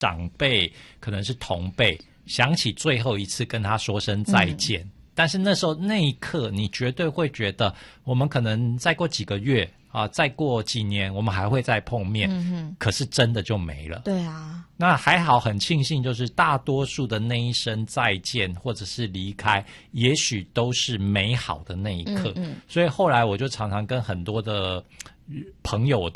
长辈，可能是同辈，想起最后一次跟他说声再见。但是那时候那一刻，你绝对会觉得，我们可能再过几个月啊，再过几年，我们还会再碰面。可是真的就没了。 对啊。 那还好，很庆幸，就是大多数的那一声再见或者是离开，也许都是美好的那一刻。所以后来我就常常跟很多的朋友，